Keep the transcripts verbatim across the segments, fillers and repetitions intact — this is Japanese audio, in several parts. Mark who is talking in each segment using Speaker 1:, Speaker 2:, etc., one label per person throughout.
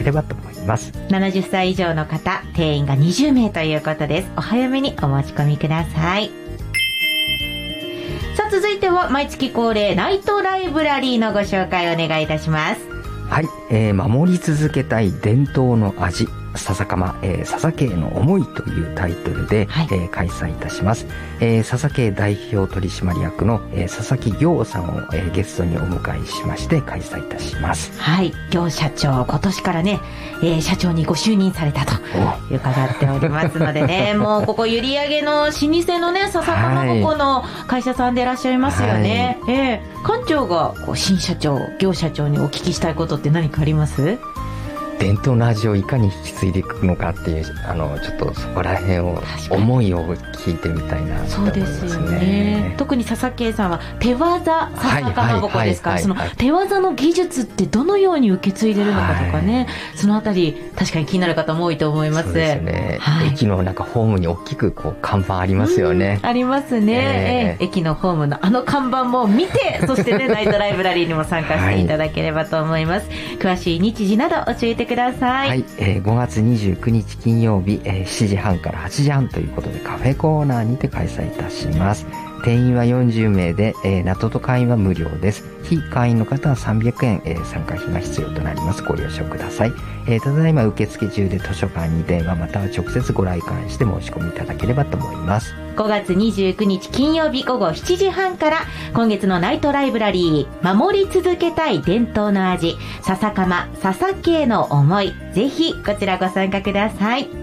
Speaker 1: ればと思います。
Speaker 2: ななじゅっさい以上の方、定員がにじゅうめいということです。お早めにお申し込みください。さあ、続いては毎月恒例ナイトライブラリーのご紹介をお願いいたします。
Speaker 1: はい、えー、守り続けたい伝統の味、笹かま、えー、笹系の思いというタイトルで、はい、えー、開催いたします。えー、笹系代表取締役の、えー、佐々木行さんを、えー、ゲストにお迎えしまして開催いたします。
Speaker 2: はい、行社長、今年からね、えー、社長にご就任されたと伺っておりますのでね、もうここ閖上の老舗のね、笹かまぼこの会社さんでいらっしゃいますよね。はい、えー、館長がこう新社長、行社長にお聞きしたいことって何かあります？
Speaker 1: 伝統の味をいかに引き継いでいくのかっていう、あのちょっとそこら辺を思いを聞いてみたいなと思いますね。そうですよね。
Speaker 2: 特に笹系さんは手技笹かまぼこですから、その手技の技術ってどのように受け継いでるのかとかね、はい、そのあたり確かに気になる方も多いと思います。
Speaker 1: そうですね。はい、駅のなんかホームに大きくこう看板ありますよね。
Speaker 2: ありますね、えー。駅のホームのあの看板も見て、そしてねナイトライブラリーにも参加していただければと思います。はい、詳しい日時など教えてください。
Speaker 1: はい、えー、ごがつにじゅうくにち金曜日、えー、しちじはんからはちじはんということでカフェコーナーにて開催いたします。定員はよんじゅうめいで、えー、ナトと会員は無料です。非会員の方はさんびゃくえん、えー、参加費が必要となります。ご了承ください。えー、ただいま受付中で図書館に電話または直接ご来館して申し込みいただければと思います。
Speaker 2: ごがつにじゅうくにち金曜日ごごしちじはんから今月のナイトライブラリー、守り続けたい伝統の味、笹かま笹系の思い、ぜひこちらご参加ください。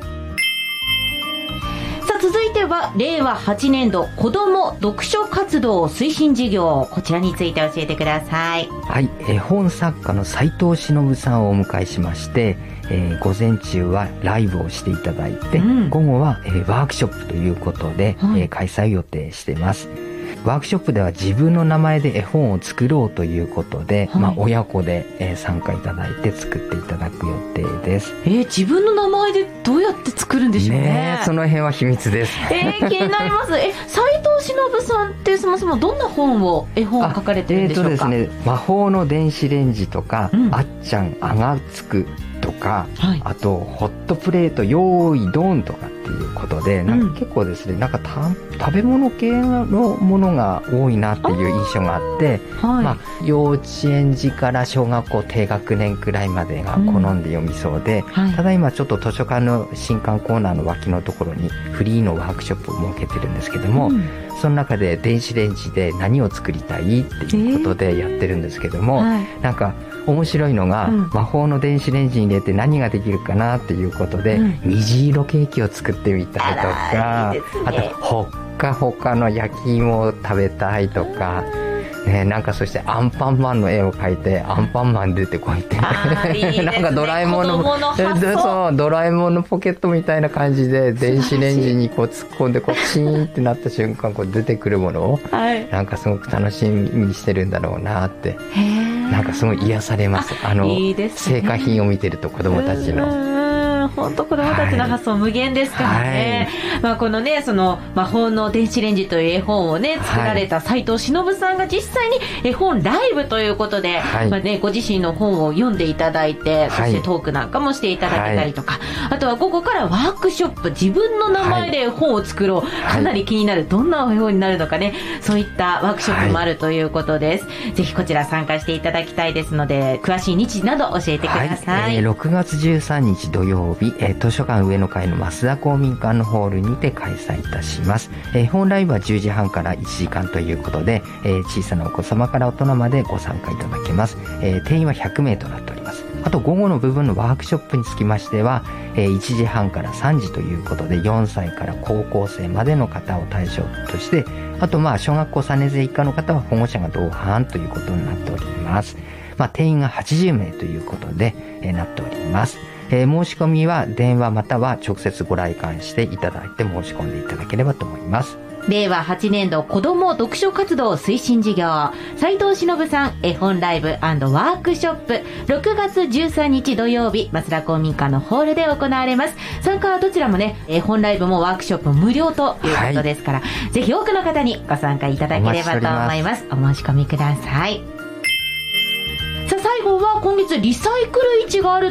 Speaker 2: さあ、続いてはれいわはちねんど子ども読書活動推進事業、こちらについて教えてください。
Speaker 1: はい、絵本作家の斉藤忍さんをお迎えしまして、えー、午前中はライブをしていただいて、うん、午後は、えー、ワークショップということで、はい、えー、開催予定しています。ワークショップでは自分の名前で絵本を作ろうということで、はい、まあ、親子で、えー、参加いただいて作っていただく予定です。
Speaker 2: えー、自分の名前でどうやって作るんでしょうね。
Speaker 1: ね、その辺は秘密です。
Speaker 2: えー、気になります。え、斉藤忍さんってそもそもどんな本を絵本を書かれてるんでしょうか？
Speaker 1: えーとですね、魔法の電子レンジとか、うん、あっちゃんあがつくとか、はい、あとホットプレート用意ドンとかっていうことで、なんか結構ですね、なんかた食べ物系のものが多いなっていう印象があって、はい、まあ、幼稚園児から小学校低学年くらいまでが好んで読みそうで、うん、はい、ただ今ちょっと図書館の新刊コーナーの脇のところにフリーのワークショップを設けてるんですけども、うん、その中で電子レンジで何を作りたいっていうことでやってるんですけども、えーはい、なんか面白いのが、うん、魔法の電子レンジに入れて何ができるかなっていうことで、うん、虹色ケーキを作ってみたいとか、あ, いいですね、あとほっかほかの焼き芋を食べたいとか、ね、なんかそしてアンパンマンの絵を描いてアンパンマン出てこいっていい、ね、なんかドラえもん の, のそうドラえもんのポケットみたいな感じで電子レンジにこう突っ込んでこうチーンってなった瞬間こう出てくるものを、はい、なんかすごく楽しみにしてるんだろうなって、なんかすごい癒されます。あのいいですね、成果品を見てると子供たちの
Speaker 2: 本当子どもたちの発想無限ですからね、はい、まあ、このね、その魔法の電子レンジという絵本をね作られた斉藤忍さんが実際に絵本ライブということで、はい、まあね、ご自身の本を読んでいただいて、そしてトークなんかもしていただけたりとか、はい、あとは午後からワークショップ、自分の名前で絵本を作ろう、はい、かなり気になる、どんな絵本になるのかね、そういったワークショップもあるということです、はい、ぜひこちら参加していただきたいですので、詳しい日時など教えてください。はい、えー、ろくがつじゅうさんにち土曜日、えー、図書館上野会の増田公民館のホールにて開催いたします。えー、本ライブはじゅうじはんからいちじかんということで、えー、小さなお子様から大人までご参加いただけます。えー、定員はひゃくめいとなっております。あと午後の部分のワークショップにつきましては、えー、いちじはんからさんじということでよんさいから高校生までの方を対象として、あとまあ小学校さんねんせい以下の方は保護者が同伴ということになっております。まあ、定員がはちじゅうめいということで、えー、なっております。えー、申し込みは電話または直接ご来館していただいて申し込んでいただければと思います。れいわはちねんど子ども読書活動推進事業、斉藤忍さん絵本ライブ&ワークショップ、ろくがつじゅうさんにち土曜日、増田公民館のホールで行われます。参加はどちらもね、絵本ライブもワークショップも無料ということですから、はい、ぜひ多くの方にご参加いただければと思います。お申し込みください。さあ、最後は今月リサイクル市がある